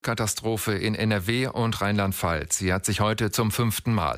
Katastrophe in NRW und Rheinland-Pfalz. Sie hat sich heute zum 5. Mal.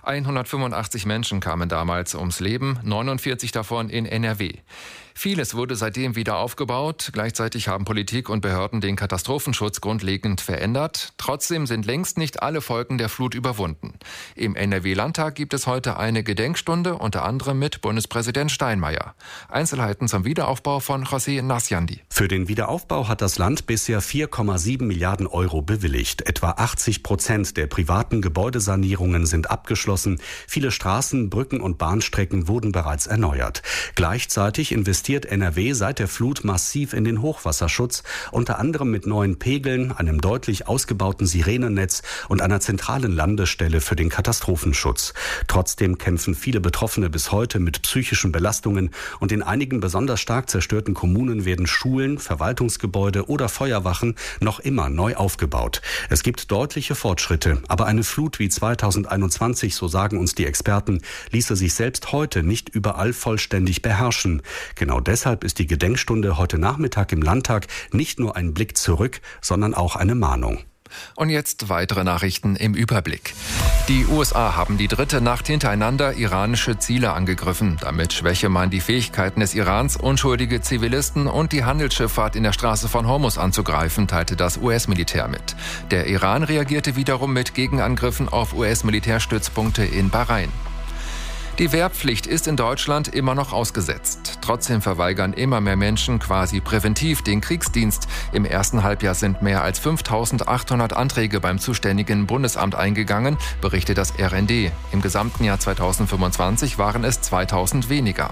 185 Menschen kamen damals ums Leben, 49 davon in NRW. Vieles wurde seitdem wieder aufgebaut. Gleichzeitig haben Politik und Behörden den Katastrophenschutz grundlegend verändert. Trotzdem sind längst nicht alle Folgen der Flut überwunden. Im NRW-Landtag gibt es heute eine Gedenkstunde, unter anderem mit Bundespräsident Steinmeier. Einzelheiten zum Wiederaufbau von José Nasciandi. Für den Wiederaufbau hat das Land bisher 4,7 Milliarden Euro bewilligt. Etwa 80% der privaten Gebäudesanierungen sind abgeschlossen. Viele Straßen, Brücken und Bahnstrecken wurden bereits erneuert. Gleichzeitig investiert NRW seit der Flut massiv in den Hochwasserschutz, unter anderem mit neuen Pegeln, einem deutlich ausgebauten Sirenennetz und einer zentralen Landestelle für den Katastrophenschutz. Trotzdem kämpfen viele Betroffene bis heute mit psychischen Belastungen und in einigen besonders stark zerstörten Kommunen werden Schulen, Verwaltungsgebäude oder Feuerwachen noch immer neu aufgebaut. Es gibt deutliche Fortschritte, aber eine Flut wie 2021, so sagen uns die Experten, ließe sich selbst heute nicht überall vollständig beherrschen. Genau deshalb ist die Gedenkstunde heute Nachmittag im Landtag nicht nur ein Blick zurück, sondern auch eine Mahnung. Und jetzt weitere Nachrichten im Überblick. Die USA haben die dritte Nacht hintereinander iranische Ziele angegriffen. Damit schwäche man die Fähigkeiten des Irans, unschuldige Zivilisten und die Handelsschifffahrt in der Straße von Hormuz anzugreifen, teilte das US-Militär mit. Der Iran reagierte wiederum mit Gegenangriffen auf US-Militärstützpunkte in Bahrain. Die Wehrpflicht ist in Deutschland immer noch ausgesetzt. Trotzdem verweigern immer mehr Menschen quasi präventiv den Kriegsdienst. Im ersten Halbjahr sind mehr als 5.800 Anträge beim zuständigen Bundesamt eingegangen, berichtet das RND. Im gesamten Jahr 2025 waren es 2.000 weniger.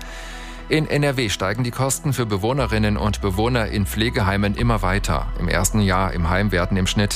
In NRW steigen die Kosten für Bewohnerinnen und Bewohner in Pflegeheimen immer weiter. Im ersten Jahr im Heim werden im Schnitt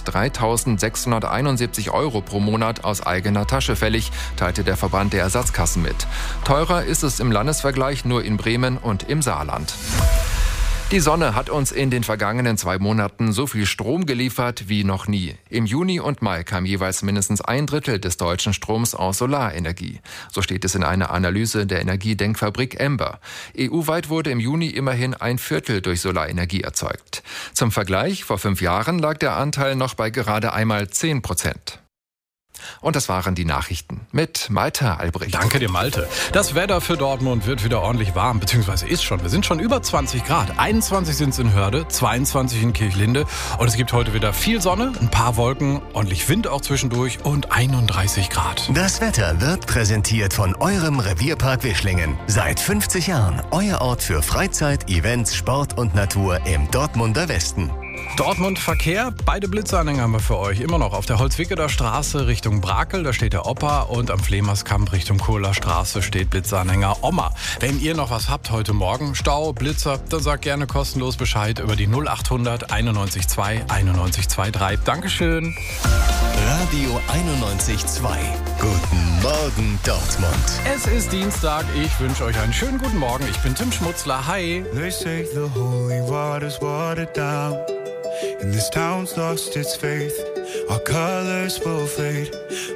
3.671 Euro pro Monat aus eigener Tasche fällig, teilte der Verband der Ersatzkassen mit. Teurer ist es im Landesvergleich nur in Bremen und im Saarland. Die Sonne hat uns in den vergangenen 2 Monaten so viel Strom geliefert wie noch nie. Im Juni und Mai kam jeweils mindestens 1/3 des deutschen Stroms aus Solarenergie. So steht es in einer Analyse der Energiedenkfabrik Ember. EU-weit wurde im Juni immerhin 1/4 durch Solarenergie erzeugt. Zum Vergleich, vor 5 Jahren lag der Anteil noch bei gerade einmal 10%. Und das waren die Nachrichten mit Malte Albrecht. Danke dir, Malte. Das Wetter für Dortmund wird wieder ordentlich warm, beziehungsweise ist schon. Wir sind schon über 20 Grad. 21 sind es in Hörde, 22 in Kirchlinde. Und es gibt heute wieder viel Sonne, ein paar Wolken, ordentlich Wind auch zwischendurch und 31 Grad. Das Wetter wird präsentiert von eurem Revierpark Wischlingen. Seit 50 Jahren euer Ort für Freizeit, Events, Sport und Natur im Dortmunder Westen. Dortmund Verkehr, beide Blitzanhänger haben wir für euch. Immer noch auf der Holzwickeler Straße Richtung Brakel, da steht der Opa, und am Flemerskamp Richtung Kohler Straße steht Blitzanhänger Oma. Wenn ihr noch was habt heute Morgen, Stau, Blitzer, dann sagt gerne kostenlos Bescheid über die 0800 91 2 91 23. Dankeschön. Radio 91.2. Guten Morgen, Dortmund. Es ist Dienstag, ich wünsche euch einen schönen guten Morgen. Ich bin Tim Schmutzler, hi. They say the holy water's watered down, and this town's lost its faith. Our colors will fade.